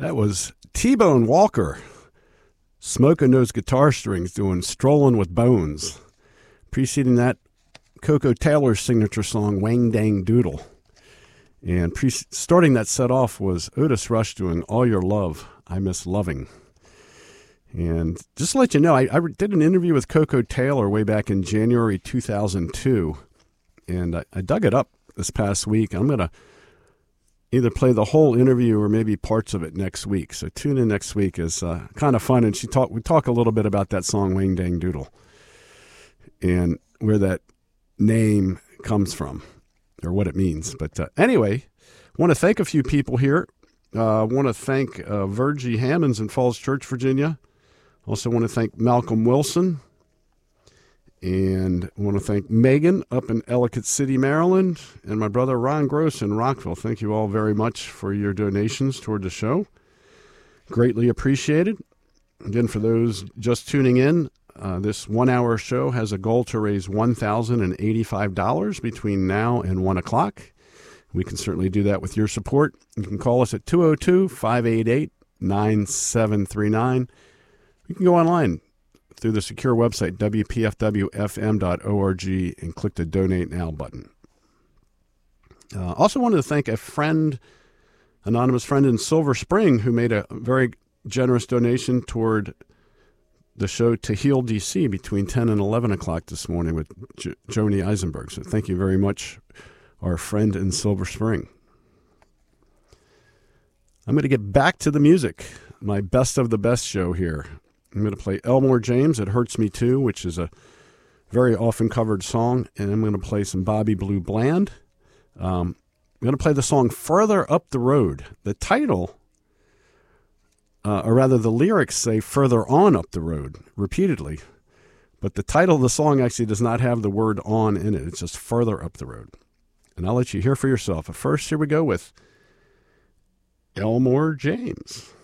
That was T-Bone Walker smoking those guitar strings, doing Strolling with Bones. Preceding that, Coco Taylor's signature song, Wang Dang Doodle. And starting that set off was Otis Rush doing All Your Love, I Miss Loving. And just to let you know, I did an interview with Coco Taylor way back in January 2002, and I dug it up this past week. I'm going to either play the whole interview or maybe parts of it next week. So tune in next week. Is kind of fun, and we talk a little bit about that song, Wang Dang Doodle, and where that name comes from, or what it means. But anyway, I want to thank a few people here. I want to thank Virgie Hammonds in Falls Church, Virginia. Also want to thank Malcolm Wilson. And I want to thank Megan up in Ellicott City, Maryland, and my brother Ron Gross in Rockville. Thank you all very much for your donations toward the show. Greatly appreciated. Again, for those just tuning in, this 1 hour show has a goal to raise $1,085 between now and 1 o'clock. We can certainly do that with your support. You can call us at 202-588-9739. You can go online through the secure website, wpfwfm.org, and click the Donate Now button. Also wanted to thank a friend, anonymous friend in Silver Spring, who made a very generous donation toward the show To Heal DC between 10 and 11 o'clock this morning with Joni Eisenberg. So thank you very much, our friend in Silver Spring. I'm going to get back to the music, my best of the best show here. I'm going to play Elmore James, It Hurts Me Too, which is a very often covered song, and I'm going to play some Bobby Blue Bland. I'm going to play the song Further Up the Road. The title, or rather the lyrics say Further On Up the Road repeatedly, but the title of the song actually does not have the word on in it. It's just Further Up the Road. And I'll let you hear for yourself. But first, here we go with Elmore James.